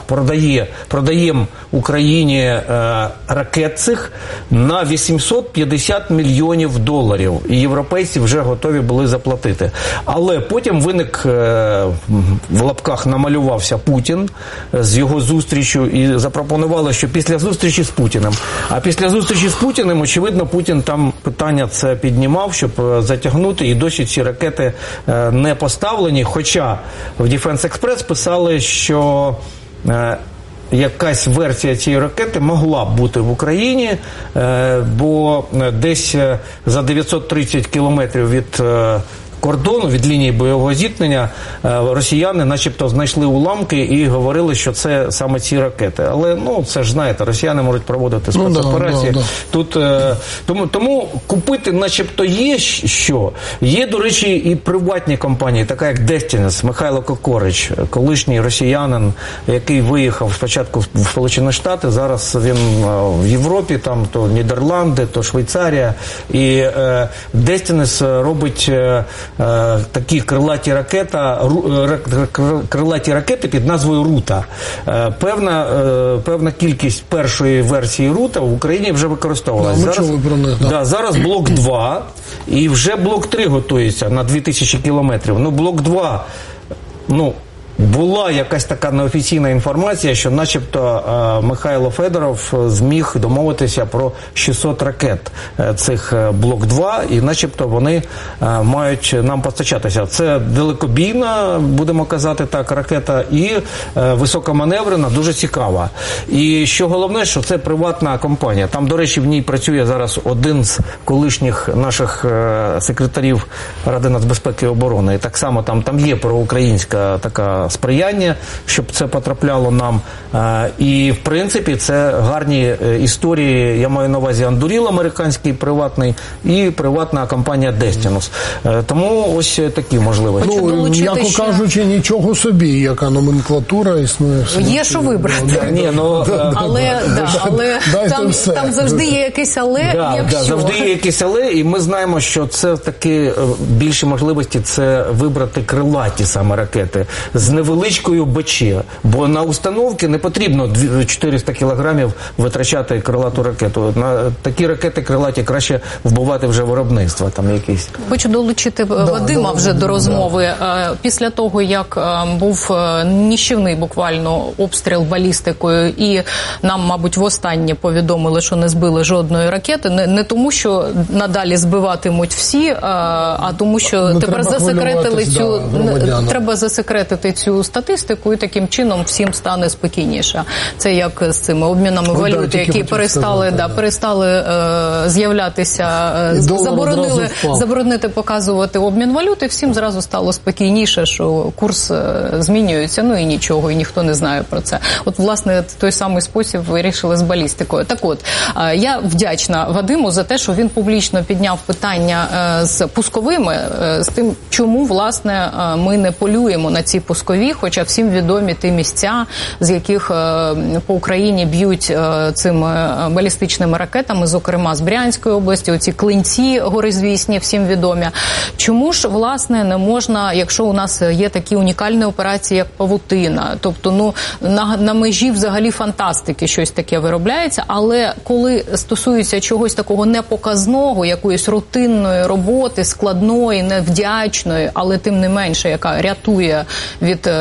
продаємо Україні ракет цих на 850 мільйонів доларів. І європейці вже готові були заплатити. Але потім виник, в лапках намалювався Путін з його зустрічю і запропонували, що після зустрічі з Путіним. А після зустрічі з Путіним, очевидно, Путін там питання це піднімав, щоб затягнути, і досі ці ракети не поставлені. Хоча в Defense Express писали, що якась версія цієї ракети могла б бути в Україні, бо десь за 930 кілометрів від кордону, від лінії бойового зіткнення, росіяни начебто знайшли уламки і говорили, що це саме ці ракети. Але, це ж знаєте, росіяни можуть проводити спецоперації. Тут, тому купити начебто є що. Є, до речі, і приватні компанії, така як Destiny, Михайло Кокорич, колишній росіянин, який виїхав спочатку в Сполучені Штати, зараз він в Європі, там то Нідерланди, то Швейцарія. І Destiny робить такі крилаті ракети під назвою Рута. Певна кількість першої версії Рута в Україні вже використовувалася. Зараз блок 2 і вже блок 3 готується на 2000 кілометрів. Блок 2, була якась така неофіційна інформація, що начебто Михайло Федоров зміг домовитися про 600 ракет цих Блок-2, і начебто вони мають нам постачатися. Це далекобійна, будемо казати так, ракета, і високоманеврена, дуже цікава. І що головне, що це приватна компанія. Там, до речі, в ній працює зараз один з колишніх наших секретарів Ради нацбезпеки і оборони. І так само там є проукраїнська така сприяння, щоб це потрапляло нам. І, в принципі, це гарні історії. Я маю на увазі Андуріл американський, приватний, і приватна компанія Destinus. Тому ось такі можливості. М'яко кажучи, нічого собі, яка номенклатура існує. Є що вибрати. Але там завжди є якесь але, якщо. Завжди є якесь але, і ми знаємо, що це таки більші можливості це вибрати крилаті саме ракети з невеличкою БЧ, бо на установки не потрібно 400 кілограмів витрачати крилату ракету. На такі ракети крилаті краще вбивати вже виробництво там якісь. Хочу долучити Вадима вже до розмови. Після того, як був нищівний буквально обстріл балістикою, і нам, мабуть, востаннє повідомили, що не збили жодної ракети, не тому, що надалі збиватимуть всі, а тому, що тепер треба засекретити цю статистику, і таким чином всім стане спокійніше. Це як з цими обмінами валют, які перестали з'являтися, заборонити показувати обмін валют, і всім зразу стало спокійніше, що курс змінюється, і нічого, і ніхто не знає про це. От, власне, той самий спосіб вирішили з балістикою. Так от, я вдячна Вадиму за те, що він публічно підняв питання з пусковими, з тим, чому, власне, ми не полюємо на ці пускові, хоча всім відомі ті місця, з яких по Україні б'ють цими балістичними ракетами, зокрема з Брянської області, оці клинці горизвісні, всім відомі. Чому ж, власне, не можна, якщо у нас є такі унікальні операції, як павутина, тобто, на межі взагалі фантастики щось таке виробляється, але коли стосується чогось такого непоказного, якоїсь рутинної роботи, складної, невдячної, але тим не менше, яка рятує від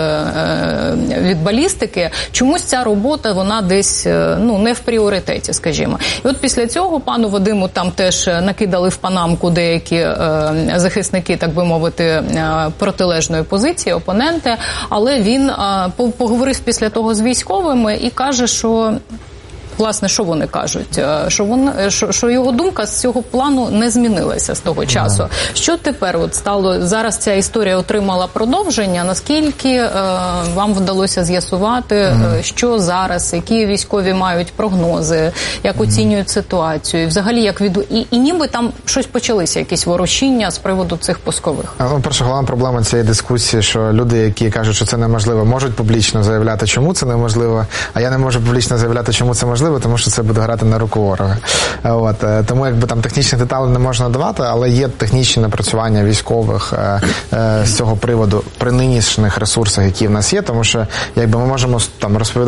балістики, чомусь ця робота, вона десь, не в пріоритеті, скажімо. І от після цього пану Вадиму там теж накидали в панамку деякі захисники, так би мовити, протилежної позиції, опоненти, але він поговорив після того з військовими і каже, що власне, що вони кажуть? Що його думка з цього плану не змінилася з того часу. Що тепер стало? Зараз ця історія отримала продовження. Наскільки вам вдалося з'ясувати, що зараз, які військові мають прогнози, як оцінюють ситуацію? І взагалі, і ніби там щось почалися, якісь ворушіння з приводу цих пускових? Перша головна проблема цієї дискусії, що люди, які кажуть, що це неможливо, можуть публічно заявляти, чому це неможливо, а я не можу публічно заявляти, чому це можливо, тому що це буде грати на руку ворога. Тому там технічних деталей не можна давати, але є технічні напрацювання військових з цього приводу при нинішніх ресурсах, які в нас є, тому що ми можемо розповідати